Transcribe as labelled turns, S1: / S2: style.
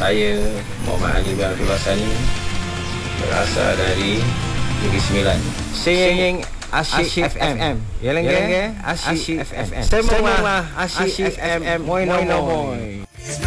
S1: Saya Muhammad Ali bin Abdul Hasani, berasal dari Negeri Sembilan. Singing Asyik FM. Yalang ke? Asyik FM. Semua Asyik FM. Moy no moy.